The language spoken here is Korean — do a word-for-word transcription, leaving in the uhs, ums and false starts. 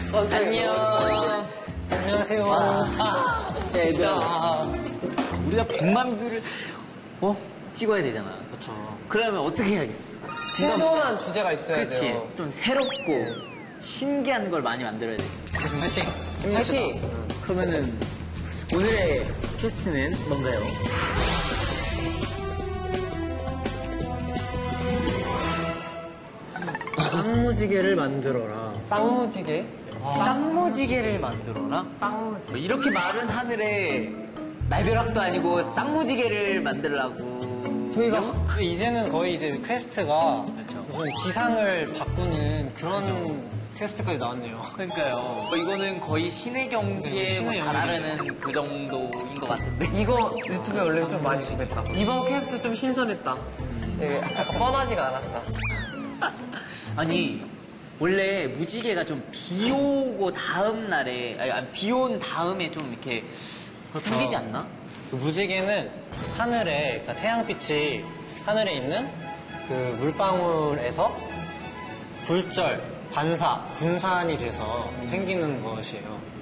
안녕. 안녕하세요. 아, 얘들아. 우리가 백만 뷰를 어? 찍어야 되잖아. 그렇죠. 그러면 어떻게 해야겠어? 신선한 주제가 있어야 그렇지. 돼요. 좀 새롭고 신기한 걸 많이 만들어야 돼. 파이팅. 파이팅. 그러면은 오늘의 퀘스트는 뭔가요? 쌍무지개를 만들어라. 쌍무지개? 쌍무지개를 만들어라? 쌍무지개. 뭐 이렇게 마른 하늘에 날벼락도 아니고 쌍무지개를 만들라고. 저희가 이제는 거의 이제 퀘스트가 그렇죠. 무슨 기상을 바꾸는 그런 퀘스트까지 나왔네요. 그러니까요. 뭐 이거는 거의 신의 경지에 네, 뭐 신의 달하는 그 정도인 것 같은데. 이거 유튜브에 올리면 좀 많이 보겠다. 이번 퀘스트 좀 신선했다. 되게 뻔하지가 않았다. 아니 원래 무지개가 좀 비 오고 다음 날에 아니 비 온 다음에 좀 이렇게 생기지 않나? 그 무지개는 하늘에, 그러니까 태양빛이 하늘에 있는 그 물방울에서 굴절, 반사, 분산이 돼서 생기는 것이에요.